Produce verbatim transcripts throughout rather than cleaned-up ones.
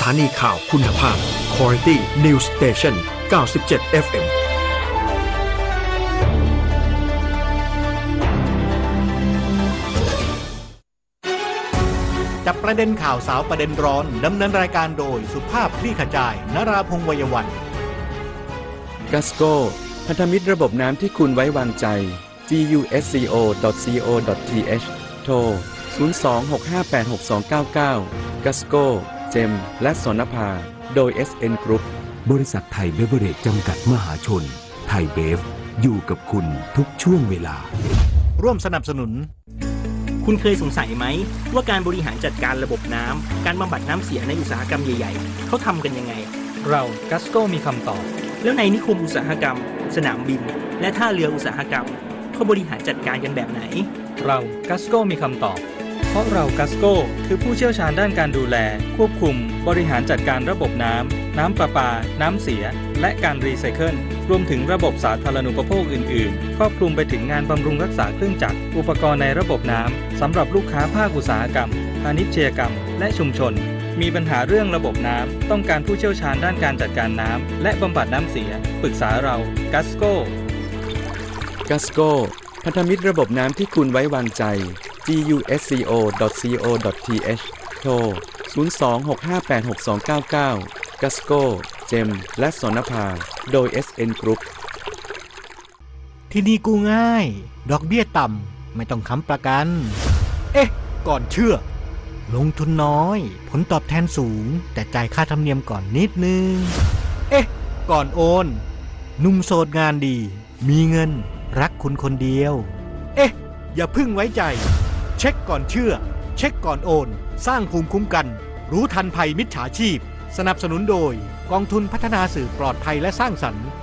ถานีข่าวคุณภาพ Quality News Station เก้าสิบเจ็ด เอฟ เอ็มจับประเด็นข่าวสาวประเด็นร้อนดำเนินรายการโดยสุภาพคลี่ขจายนราพงษ์ วัยวันกัสโก้พันธมิตรระบบน้ำที่คุณไว้วางใจ จี ยู เอส ซี โอ ดอท ซี โอ ดอท ที เอช โทร ศูนย์ สอง หก ห้า แปด หก สอง เก้า เก้า กัสโก้ เจม และสนภาโดย เอส เอ็น Group บริษัทไทยเบเวอเรจจำกัดมหาชนไทยเบฟอยู่กับคุณทุกช่วงเวลาร่วมสนับสนุนคุณเคยสงสัยไหมว่าการบริหารจัดการระบบน้ำการบำบัดน้ำเสียในอุตสาหกรรมใหญ่ๆเขาทำกันยังไงเรากัสโก้มีคำตอบแล้วในนิคมอุตสาหกรรมสนามบินและท่าเรืออุตสาหกรรมเขาบริหารจัดการกันแบบไหนเรากัสโก้มีคำตอบเพราะเรากัสโก้คือผู้เชี่ยวชาญด้านการดูแลควบคุมบริหารจัดการระบบน้ำน้ำประปาน้ำเสียและการรีไซเคิลรวมถึงระบบสาธารณูปโภคอื่นๆครอบคลุมไปถึงงานบำรุงรักษาเครื่องจักรอุปกรณ์ในระบบน้ำสำหรับลูกค้าภาคอุตสาหกรรมพาณิชยกรรมและชุมชนมีปัญหาเรื่องระบบน้ำต้องการผู้เชี่ยวชาญด้านการจัดการน้ำและบำบัดน้ำเสียปรึกษาเรากัสโก้กัสโก้พันธมิตรระบบน้ำที่คุณไว้วางใจ จี ยู เอส ซี โอ ดอท ซี โอ ดอท ที เอช โทร ศูนย์ สอง หก ห้า แปด หก สอง เก้า เก้า กัสโก้ เจม และสนภาโดย เอส เอ็น Group ที่นี่กู้ง่ายดอกเบี้ยต่ำไม่ต้องค้ำประกันเอ๊ะก่อนเชื่อลงทุนน้อยผลตอบแทนสูงแต่จ่ายค่าธรรมเนียมก่อนนิดนึงเอ๊ะก่อนโอนหนุ่มโสดงานดีมีเงินรักคุณคนเดียวเอ๊ะอย่าพึ่งไว้ใจเช็คก่อนเชื่อเช็คก่อนโอนสร้างภูมิคุ้มกันรู้ทันภัยมิจฉาชีพสนับสนุนโดยกองทุนพัฒนาสื่อปลอดภัยและสร้างสรรค์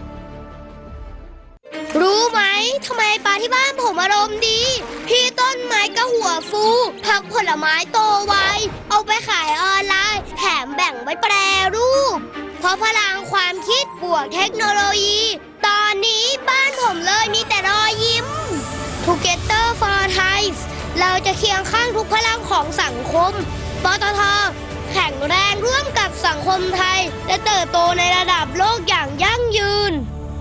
รู้ไหมทำไมปลาที่บ้านผมอารมณ์ดีพี่ต้นไม้ก็หัวฟูผักผลไม้โตไวเอาไปขายออนไลน์แถมแบ่งไว้แปรรูปเพราะพลังความคิดบวกเทคโนโลยีตอนนี้บ้านผมเลยมีแต่รอยยิ้ม Together for Thai เราจะเคียงข้างทุกพลังของสังคมปตท.แข็งแรงร่วมกับสังคมไทยและเติบโตในระดับโลกอย่างยั่งยืน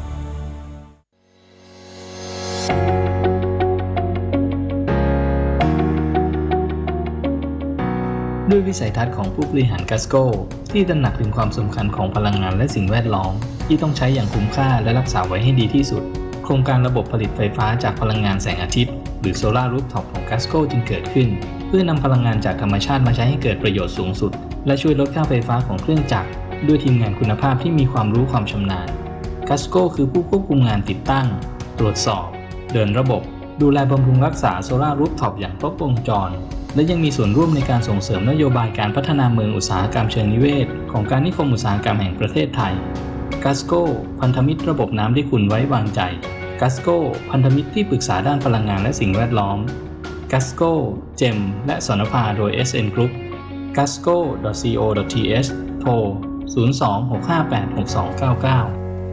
ด้วยวิสัยทัศน์ของผู้บริหารกัสโก้ที่ตระหนักถึงความสำคัญของพลังงานและสิ่งแวดล้อมที่ต้องใช้อย่างคุ้มค่าและรักษาไว้ให้ดีที่สุดโครงการระบบผลิตไฟฟ้าจากพลังงานแสงอาทิตย์หรือโซลาร์รูฟท็อปของกัสโก้จึงเกิดขึ้นเพื่อนำพลังงานจากธรรมชาติมาใช้ให้เกิดประโยชน์สูงสุดและช่วยลดค่าไฟฟ้าของเครื่องจักรด้วยทีมงานคุณภาพที่มีความรู้ความชำนาญกัสโก้คือผู้ควบคุมงานติดตั้งตรวจสอบเดินระบบดูแลบำรุงรักษาโซลาร์รูฟท็อปอย่างครบวงจรและยังมีส่วนร่วมในการส่งเสริมนโยบายการพัฒนาเมืองอุตสาหกรรมเชิงนิเวศของการนิคมอุตสาหกรรมแห่งประเทศไทยกัสโก้พันธมิตรระบบน้ำที่คุณไว้วางใจกัสโก้พันธมิตรที่ปรึกษาด้านพลังงานและสิ่งแวดล้อมกัสโก้เจมและสนภาโดย เอส เอ็น Group กัสโก้ ดอท ซี โอ ดอท ที เอช โทร ศูนย์ สอง หก ห้า แปด หก สอง เก้า เก้า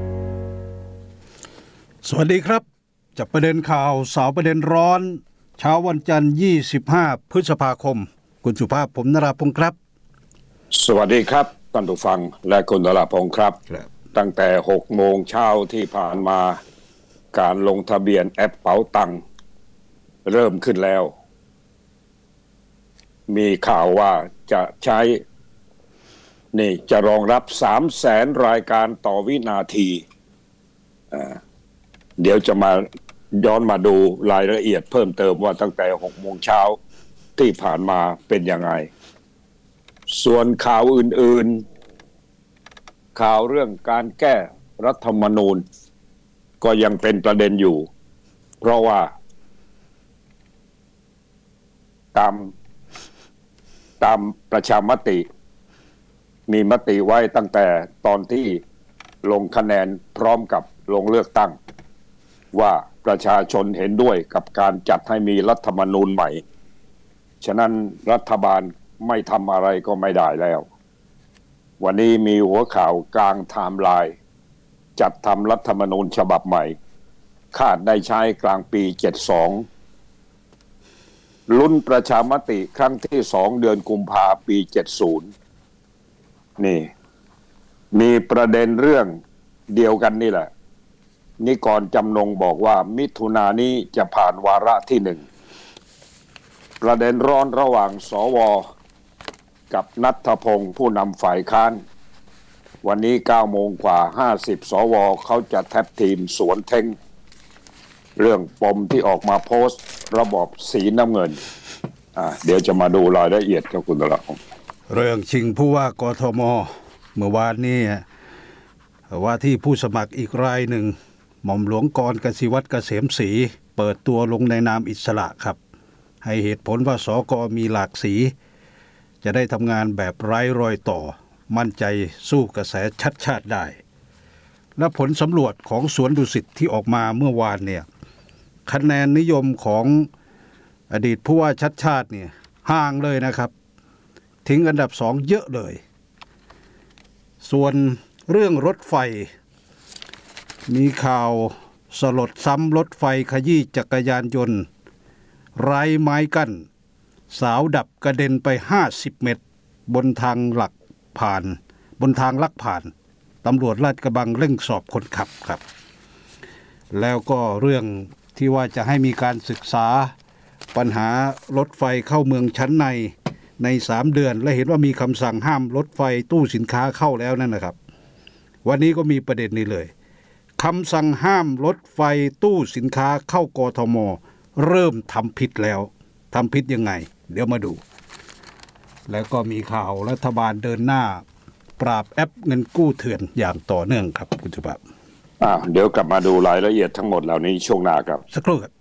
สวัสดีครับจับประเด็นข่าวสาวประเด็นร้อนเช้าวันจันทร์ยี่สิบห้าพฤษภาคมคุณสุภาพผมนราพงศ์ครับสวัสดีครับท่านผู้ฟังและคุณนราพงศ์ครับตั้งแต่หกโมงเช้าที่ผ่านมาการลงทะเบียนแอปเป๋าตังค์เริ่มขึ้นแล้วมีข่าวว่าจะใช้นี่จะรองรับ สามแสน รายการต่อวินาทีอ่าเดี๋ยวจะมาย้อนมาดูรายละเอียดเพิ่มเติมว่าตั้งแต่หกโมงเช้าที่ผ่านมาเป็นยังไงส่วนข่าวอื่นๆข่าวเรื่องการแก้รัฐธรรมนูญก็ยังเป็นประเด็นอยู่เพราะว่าตามตามประชามติมีมติไว้ตั้งแต่ตอนที่ลงคะแนนพร้อมกับลงเลือกตั้งว่าประชาชนเห็นด้วยกับการจัดให้มีรัฐธรรมนูญใหม่ฉะนั้นรัฐบาลไม่ทำอะไรก็ไม่ได้แล้ววันนี้มีหัวข่าวกลางไทม์ไลน์จัดทำรัฐธรรมนูญฉบับใหม่คาดได้ใช้กลางปีเจ็ดสิบสองลุ้นประชามติครั้งที่สองเดือนกุมภาพันธ์ปีเจ็ดสิบนี่มีประเด็นเรื่องเดียวกันนี่แหละนิกรจำนงบอกว่ามิถุนายนนี้จะผ่านวาระที่หนึ่งประเด็นร้อนระหว่างสวกับณัฐพงศ์ผู้นำฝ่ายค้านวันนี้เก้าโมงกว่าห้าสิบสวเขาจะแท็บทีมสวนเท่งเรื่องปมที่ออกมาโพสต์ระบบสีน้ำเงินอ่าเดี๋ยวจะมาดูรายละเอียดกับคุณตลอดเรื่องชิงผู้ว่ากทมเมื่อวานนี้ว่าที่ผู้สมัครอีกรายหนึ่งหม่อมหลวงกรกสิวัตรเกษมศรีเปิดตัวลงในนามอิสระครับให้เหตุผลว่าสกมีหลากสีจะได้ทำงานแบบไร้รอยต่อมั่นใจสู้กระแสชัดชาติได้และผลสำรวจของสวนดุสิตที่ออกมาเมื่อวานเนี่ยคะแนนนิยมของอดีตผู้ว่าชัดชาติเนี่ยห่างเลยนะครับทิ้งอันดับสองเยอะเลยส่วนเรื่องรถไฟมีข่าวสลดซ้ำรถไฟขยี้จักรยานยนต์ไร้ไม้กั้นสาวดับกระเด็นไปห้าสิบเมตรบนทางหลักผ่านบนทางลักผ่านตำรวจลาดกระบังเร่งสอบคนขับครับแล้วก็เรื่องที่ว่าจะให้มีการศึกษาปัญหารถไฟเข้าเมืองชั้นในในสามเดือนและเห็นว่ามีคำสั่งห้ามรถไฟตู้สินค้าเข้าแล้วนั่นนะครับวันนี้ก็มีประเด็นนี้เลยคำสั่งห้ามรถไฟตู้สินค้าเข้ากทมเริ่มทำผิดแล้วทำผิดยังไงเดี๋ยวมาดูแล้วก็มีข่าวรัฐบาลเดินหน้าปราบแอปเงินกู้เถื่อนอย่างต่อเนื่องครับคุณสุภาพอ้าวเดี๋ยวกลับมาดูรายละเอียดทั้งหมดเหล่านี้ช่วงหน้าครับสักครู่ครับ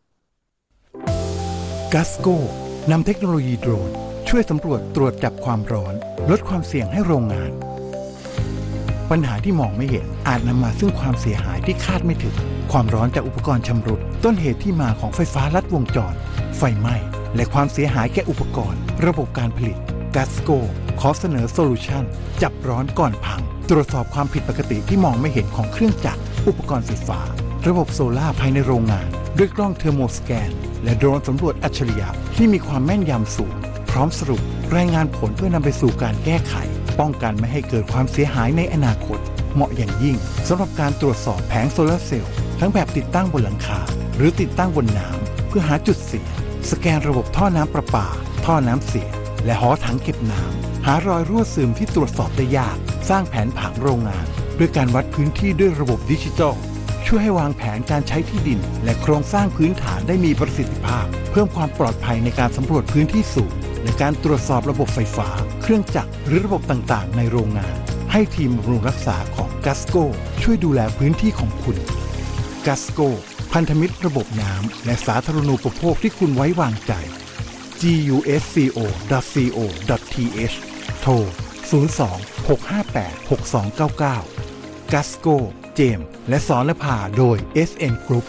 กัสโก้นำเทคโนโลยีโดรนช่วยสำรวจตรวจจับความร้อนลดความเสี่ยงให้โรงงานปัญหาที่มองไม่เห็นอาจนำมาซึ่งความเสียหายที่คาดไม่ถึงความร้อนจากอุปกรณ์ชำรุดต้นเหตุที่มาของไฟฟ้าลัดวงจรไฟไหม้และความเสียหายแก่อุปกรณ์ระบบการผลิตกัสโก้ขอเสนอโซลูชันจับร้อนก่อนพังตรวจสอบความผิดปกติที่มองไม่เห็นของเครื่องจักรอุปกรณ์ไฟฟ้าระบบโซล่าภายในโรงงานด้วยกล้องเทอร์โมสแกนและโดรนสำรวจอัจฉริยะที่มีความแม่นยำสูงพร้อมสรุปรายงานผลเพื่อนำไปสู่การแก้ไขป้องกันไม่ให้เกิดความเสียหายในอนาคตเหมาะอย่างยิ่งสำหรับการตรวจสอบแผงโซลาร์เซลล์ทั้งแบบติดตั้งบนหลังคาหรือติดตั้งบนน้ำเพื่อหาจุดเสียสแกนระบบท่อน้ำประปาท่อน้ำเสียและหอถังเก็บน้ำหารอยรั่วซึมที่ตรวจสอบได้ยากสร้างแผนผังโรงงานด้วยการวัดพื้นที่ด้วยระบบดิจิทัลช่วยให้วางแผนการใช้ที่ดินและโครงสร้างพื้นฐานได้มีประสิทธิภาพเพิ่มความปลอดภัยในการสำรวจพื้นที่สูงและการตรวจสอบระบบไฟฟ้าเครื่องจักรหรือระบบต่างๆในโรงงานให้ทีมบำรุงรักษาของกัสโก้ช่วยดูแลพื้นที่ของคุณกัสโก้พันธมิตรระบบน้ำและสาธารณูปโภคที่คุณไว้วางใจ จี ยู เอส ซี โอ ดอท ซี โอ ดอท ที เอช โทร ศูนย์ สอง หก ห้า แปด หก สอง เก้า เก้า กัสโก้เจมส์และสอนและพาโดย เอส เอ็น Group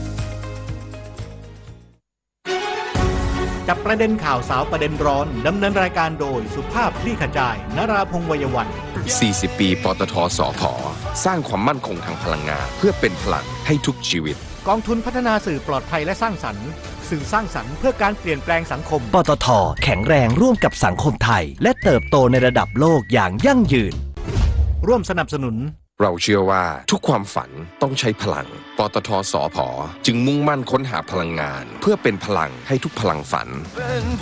จับประเด็นข่าวสาวประเด็นร้อนดำเนินรายการโดยสุภาพคลี่ขจายนราพงษ์วัยวันสี่สิบ ปีปตท.สผ.สร้างความมั่นคงทางพลังงานเพื่อเป็นพลังให้ทุกชีวิตกองทุนพัฒนาสื่อปลอดภัยและสร้างสรรค์สื่อสร้างสรรค์เพื่อการเปลี่ยนแปลงสังคมปตท.แข็งแรงร่วมกับสังคมไทยและเติบโตในระดับโลกอย่างยั่งยืนร่วมสนับสนุนเราเชื่อว่าทุกความฝันต้องใช้พลังปตท.สผ.จึงมุ่งมั่นค้นหาพลังงานเพื่อเป็นพลังให้ทุกพลังฝัน